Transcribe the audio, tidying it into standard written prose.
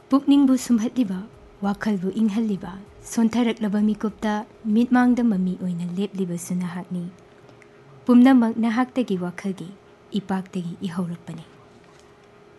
पुकनिंगबु सुमहतलिबा वाखलबु इंगहलिबा सोंथरकलबा मिकुप्ता मिटमांगदा mummy ओइना लेपलिबसु नहाकनी पुमनमक नहाक्तगी वाखलगी इपाक्तगी इहौरकपनी।